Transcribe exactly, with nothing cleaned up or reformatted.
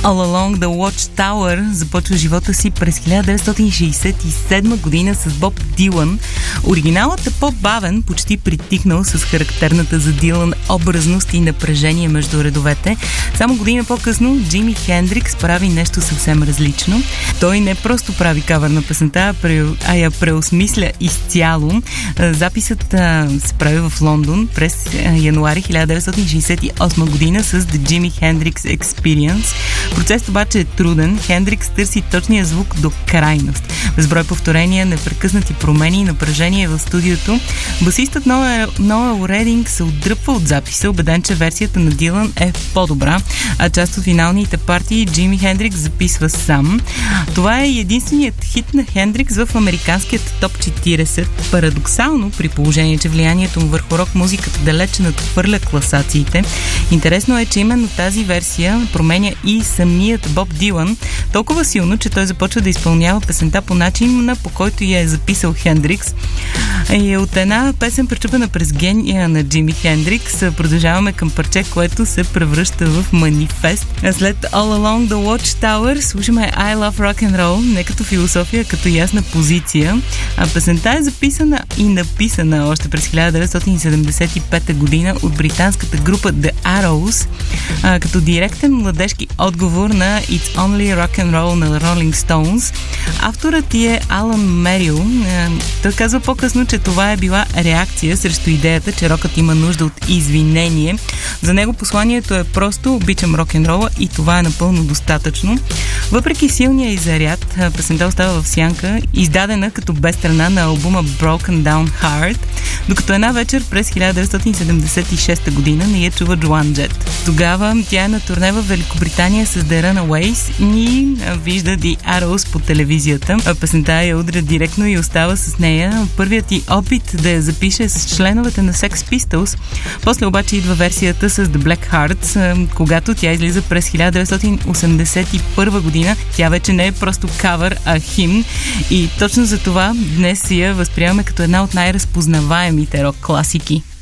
All Along the Watchtower започва живота си през хиляда деветстотин шейсет и седма година с Боб Дилан. Оригиналът е по-бавен, почти притихнал с характерната за Дилан образност и напрежение между редовете. Само година по-късно Джими Хендрикс прави нещо съвсем различно. Той не просто прави кавър на песента, а я преосмисля изцяло. Записът а, се прави в Лондон през януари хиляда деветстотин шейсет и осма година с The Jimi Hendrix Experience. Процесът обаче е труден. Хендрикс търси точния звук до крайност. Безброй повторения, непрекъснати промени и напрежение в студиото. Басистът Ноел Рединг се отдръпва от записа, убеден, че версията на Дилан е по-добра, а част от финалните партии Джими Хендрикс записва сам. Това е единственият хит на Хендрикс в американският топ четирийсет. Парадоксално, при положение, че влиянието му върху рок музиката далече надхвърля класациите. Интересно е, че именно тази версия променя и самият Боб Дилан толкова силно, че той започва да изпълнява песента по начин, по който я е записал Хендрикс. И от една песен, пречупена през гения на Джими Хендрикс, продължаваме към парче, което се превръща в манифест. След All Along the Watchtower слушаме I Love Rock and Roll, не като философия, като ясна позиция. А песента е записана и написана още през хиляда деветстотин седемдесет и пета година от британската група The Arrows, а, като директен младежки отговор на It's Only Rock and Roll на Rolling Stones. Авторът ти е Алан Мерил. Той казва по-късно, че това е била реакция срещу идеята, че рокът има нужда от извинение. За него посланието е просто: обичам рок-н-рола и това е напълно достатъчно. Въпреки силния и заряд, песента остава в сянка, издадена като бе страна на албума Broken Down Heart, докато една вечер през хиляда деветстотин седемдесет и шеста година не я чува Джоан Джет. Тогава тя е на турне в Великобритания с The Runaways и вижда The Arrows по телевизията. Песента я удря директно и остава с нея. Първият ти опит да я запише с членовете на Sex Pistols. После обаче идва версията с The Black Hearts, когато тя излиза през хиляда деветстотин осемдесет и първа година. Тя вече не е просто кавър, а химн. И точно за това днес я възприемаме като една от най-разпознаваемите рок класики.